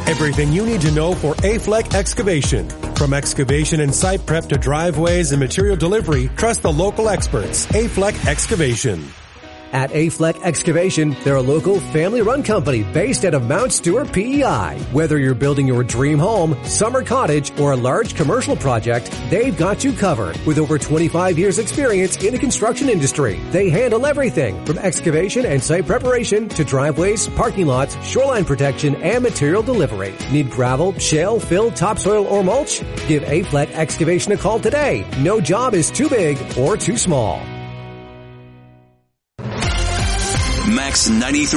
Everything you need to know for Afleck Excavation. From excavation and site prep to driveways and material delivery, trust the local experts. Afleck Excavation. At Afleck Excavation, they're a local family-run company based out of Mount Stewart, PEI. Whether you're building your dream home, summer cottage, or a large commercial project, they've got you covered. With over 25 years experience in the construction industry, they handle everything from excavation and site preparation to driveways, parking lots, shoreline protection, and material delivery. Need gravel, shale, fill, topsoil, or mulch? Give Afleck Excavation a call today. No job is too big or too small. Max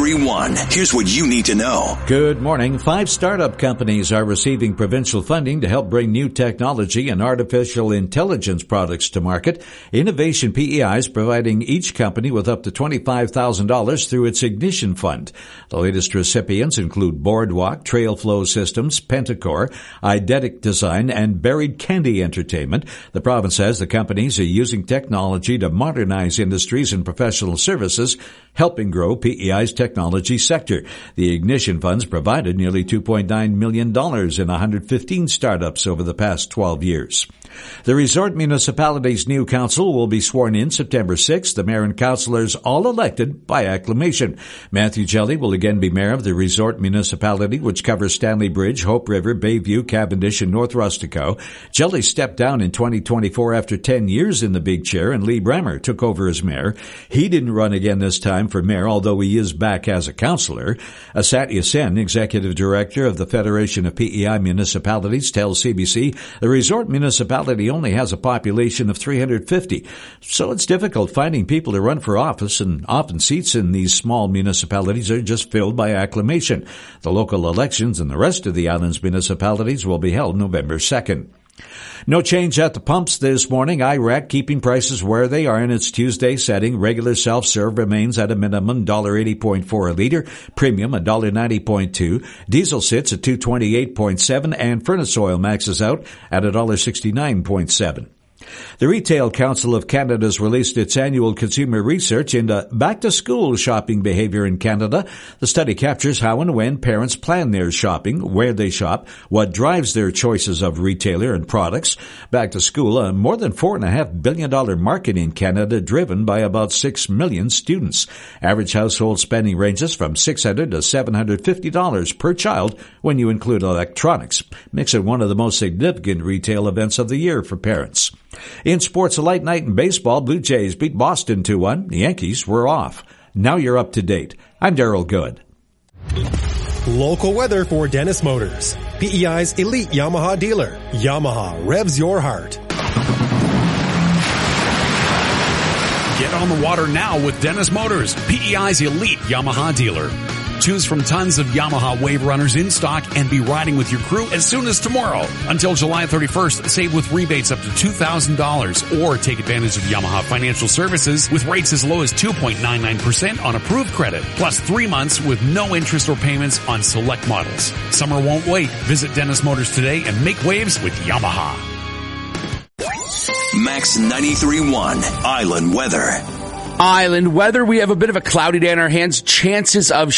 93.1. Here's what you need to know. Good morning. 5 startup companies are receiving provincial funding to help bring new technology and artificial intelligence products to market. Innovation PEI is providing each company with up to $25,000 through its Ignition Fund. The latest recipients include Boardwalk, Trailflow Systems, Pentacore, Eidetic Design, and Buried Candy Entertainment. The province says the companies are using technology to modernize industries and professional services, helping grow PEI's technology sector. The Ignition Funds provided nearly $2.9 million in 115 startups over the past 12 years. The Resort Municipality's new council will be sworn in September 6th. The mayor and councillors all elected by acclamation. Matthew Jelly will again be mayor of the Resort Municipality, which covers Stanley Bridge, Hope River, Bayview, Cavendish, and North Rustico. Jelly stepped down in 2024 after 10 years in the big chair, and Lee Bremer took over as mayor. He didn't run again this time for mayor, although he is back as a councillor. Satya Sen, executive director of the Federation of PEI Municipalities, tells CBC the Resort Municipality only has a population of 350, so it's difficult finding people to run for office, and often seats in these small municipalities are just filled by acclamation. The local elections in the rest of the island's municipalities will be held November 2nd. No change at the pumps this morning. IRAC keeping prices where they are in its Tuesday setting. Regular self-serve remains at a minimum $1.80.4 a liter. Premium $1.90.2. Diesel sits at $2.28.7, and furnace oil maxes out at $1.69.7. The Retail Council of Canada has released its annual consumer research into back-to-school shopping behavior in Canada. The study captures how and when parents plan their shopping, where they shop, what drives their choices of retailer and products. Back-to-school, a more than $4.5 billion market in Canada, driven by about 6 million students. Average household spending ranges from $600 to $750 per child when you include electronics. Makes it one of the most significant retail events of the year for parents. In sports, a light night in baseball. Blue Jays beat Boston 2-1. The Yankees were off. Now you're up to date. I'm Darryl Good. Local weather for Dennis Motors. PEI's elite Yamaha dealer. Yamaha revs your heart. Get on the water now with Dennis Motors, PEI's elite Yamaha dealer. Choose from tons of Yamaha Wave Runners in stock and be riding with your crew as soon as tomorrow. Until July 31st, save with rebates up to $2,000 or take advantage of Yamaha Financial Services with rates as low as 2.99% on approved credit, plus 3 months with no interest or payments on select models. Summer won't wait. Visit Dennis Motors today and make waves with Yamaha. Max 93.1 Island Weather. Island weather. We have a bit of a cloudy day on our hands. Chances of